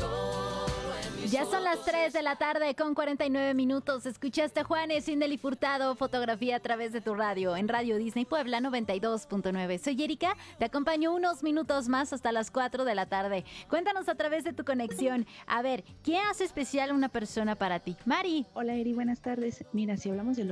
Ya son las 3 de la tarde con 49 minutos. Escuchaste Juanes, Sindel y Furtado, fotografía a través de tu radio, en Radio Disney Puebla 92.9. Soy Erika, te acompaño unos minutos más hasta las 4 de la tarde. Cuéntanos a través de tu conexión. A ver, ¿qué hace especial a una persona para ti? Mari. Hola Eri, buenas tardes. Mira, si hablamos de